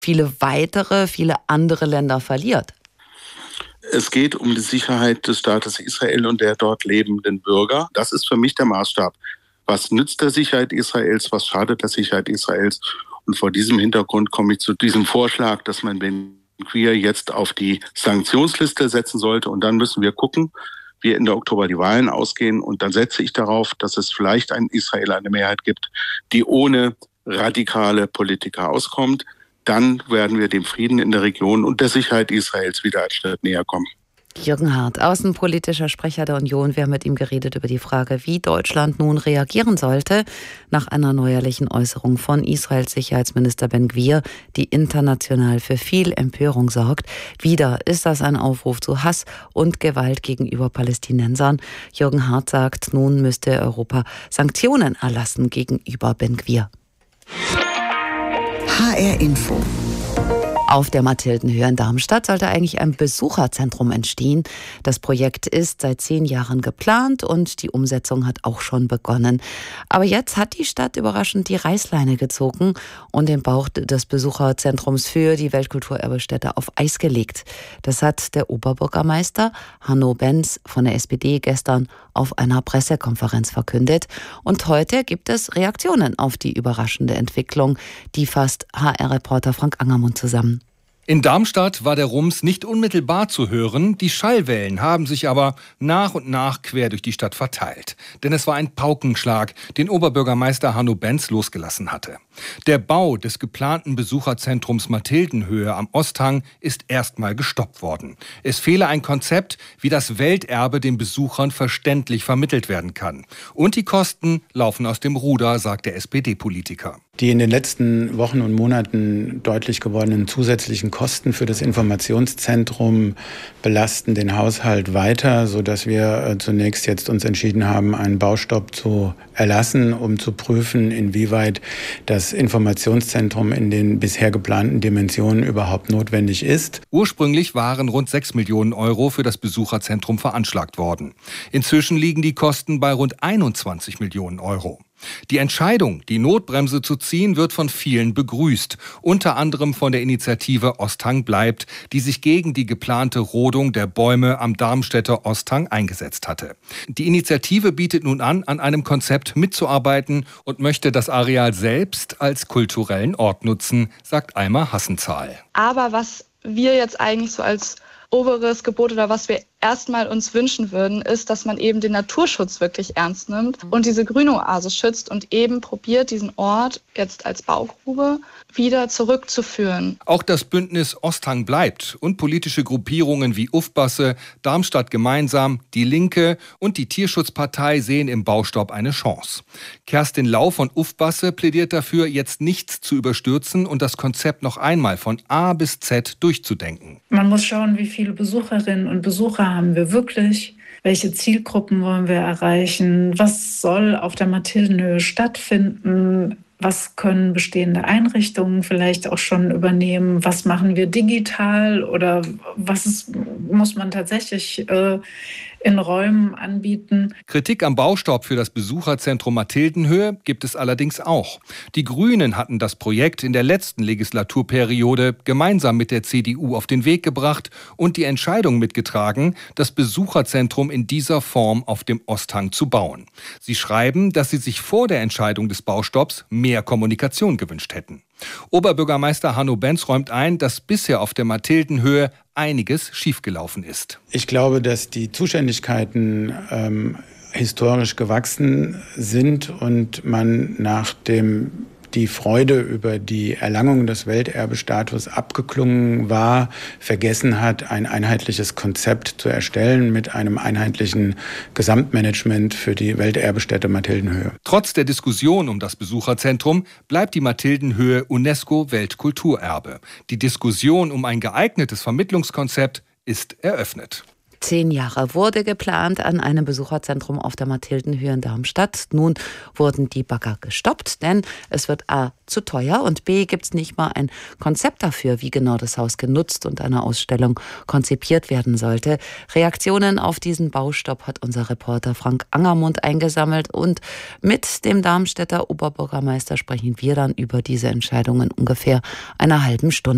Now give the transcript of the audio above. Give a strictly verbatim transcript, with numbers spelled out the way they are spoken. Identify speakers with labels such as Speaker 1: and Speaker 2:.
Speaker 1: viele weitere, viele andere Länder verliert?
Speaker 2: Es geht um die Sicherheit des Staates Israel und der dort lebenden Bürger. Das ist für mich der Maßstab. Was nützt der Sicherheit Israels? Was schadet der Sicherheit Israels? Und vor diesem Hintergrund komme ich zu diesem Vorschlag, dass man Ben Gvir jetzt auf die Sanktionsliste setzen sollte. Und dann müssen wir gucken, wie Ende Oktober die Wahlen ausgehen. Und dann setze ich darauf, dass es vielleicht in Israel eine Mehrheit gibt, die ohne radikale Politiker auskommt. Dann werden wir dem Frieden in der Region und der Sicherheit Israels wieder einen Schritt näher kommen.
Speaker 1: Jürgen Hart, außenpolitischer Sprecher der Union. Wir haben mit ihm geredet über die Frage, wie Deutschland nun reagieren sollte nach einer neuerlichen Äußerung von Israels Sicherheitsminister Ben Gvir, die international für viel Empörung sorgt. Wieder ist das ein Aufruf zu Hass und Gewalt gegenüber Palästinensern. Jürgen Hart sagt, nun müsste Europa Sanktionen erlassen gegenüber Ben Gvir.
Speaker 3: H R Info.
Speaker 1: Auf der Mathildenhöhe in Darmstadt sollte eigentlich ein Besucherzentrum entstehen. Das Projekt ist seit zehn Jahren geplant und die Umsetzung hat auch schon begonnen. Aber jetzt hat die Stadt überraschend die Reißleine gezogen und den Bau des Besucherzentrums für die Weltkulturerbestätte auf Eis gelegt. Das hat der Oberbürgermeister Hanno Benz von der S P D gestern auf einer Pressekonferenz verkündet. Und heute gibt es Reaktionen auf die überraschende Entwicklung. Die fasst H R-Reporter Frank Angermund zusammen.
Speaker 4: In Darmstadt war der Rums nicht unmittelbar zu hören, die Schallwellen haben sich aber nach und nach quer durch die Stadt verteilt. Denn es war ein Paukenschlag, den Oberbürgermeister Hanno Benz losgelassen hatte. Der Bau des geplanten Besucherzentrums Mathildenhöhe am Osthang ist erstmal gestoppt worden. Es fehle ein Konzept, wie das Welterbe den Besuchern verständlich vermittelt werden kann. Und die Kosten laufen aus dem Ruder, sagt der S P D-Politiker.
Speaker 5: Die in den letzten Wochen und Monaten deutlich gewordenen zusätzlichen Kosten für das Informationszentrum belasten den Haushalt weiter, sodass wir zunächst jetzt uns entschieden haben, einen Baustopp zu erlassen, um zu prüfen, inwieweit das Informationszentrum in den bisher geplanten Dimensionen überhaupt notwendig ist.
Speaker 4: Ursprünglich waren rund sechs Millionen Euro für das Besucherzentrum veranschlagt worden. Inzwischen liegen die Kosten bei rund einundzwanzig Millionen Euro. Die Entscheidung, die Notbremse zu ziehen, wird von vielen begrüßt. Unter anderem von der Initiative Osthang bleibt, die sich gegen die geplante Rodung der Bäume am Darmstädter Osthang eingesetzt hatte. Die Initiative bietet nun an, an einem Konzept mitzuarbeiten und möchte das Areal selbst als kulturellen Ort nutzen, sagt Alma Hassenzahl.
Speaker 6: Aber was wir jetzt eigentlich so als oberes Gebot oder was wir erstmal uns wünschen würden, ist, dass man eben den Naturschutz wirklich ernst nimmt und diese Grünoase schützt und eben probiert, diesen Ort jetzt als Baugrube wieder zurückzuführen.
Speaker 4: Auch das Bündnis Osthang bleibt und politische Gruppierungen wie Ufbasse, Darmstadt gemeinsam, die Linke und die Tierschutzpartei sehen im Baustopp eine Chance. Kerstin Lau von Ufbasse plädiert dafür, jetzt nichts zu überstürzen und das Konzept noch einmal von A bis Z durchzudenken.
Speaker 7: Man muss schauen, wie viele Besucherinnen und Besucher haben wir wirklich? Welche Zielgruppen wollen wir erreichen? Was soll auf der Mathildenhöhe stattfinden? Was können bestehende Einrichtungen vielleicht auch schon übernehmen? Was machen wir digital oder was ist, muss man tatsächlich äh, in Räumen anbieten?
Speaker 4: Kritik am Baustopp für das Besucherzentrum Mathildenhöhe gibt es allerdings auch. Die Grünen hatten das Projekt in der letzten Legislaturperiode gemeinsam mit der C D U auf den Weg gebracht und die Entscheidung mitgetragen, das Besucherzentrum in dieser Form auf dem Osthang zu bauen. Sie schreiben, dass sie sich vor der Entscheidung des Baustopps mehr mehr Kommunikation gewünscht hätten. Oberbürgermeister Hanno Benz räumt ein, dass bisher auf der Mathildenhöhe einiges schiefgelaufen ist.
Speaker 5: Ich glaube, dass die Zuständigkeiten ähm, historisch gewachsen sind und man nach dem die Freude über die Erlangung des Welterbestatus abgeklungen war, vergessen hat, ein einheitliches Konzept zu erstellen mit einem einheitlichen Gesamtmanagement für die Welterbestätte Mathildenhöhe.
Speaker 4: Trotz der Diskussion um das Besucherzentrum bleibt die Mathildenhöhe UNESCO-Weltkulturerbe. Die Diskussion um ein geeignetes Vermittlungskonzept ist eröffnet.
Speaker 1: Zehn Jahre wurde geplant an einem Besucherzentrum auf der Mathildenhöhe in Darmstadt. Nun wurden die Bagger gestoppt, denn es wird A zu teuer und B gibt es nicht mal ein Konzept dafür, wie genau das Haus genutzt und eine Ausstellung konzipiert werden sollte. Reaktionen auf diesen Baustopp hat unser Reporter Frank Angermund eingesammelt und mit dem Darmstädter Oberbürgermeister sprechen wir dann über diese Entscheidung in ungefähr einer halben Stunde.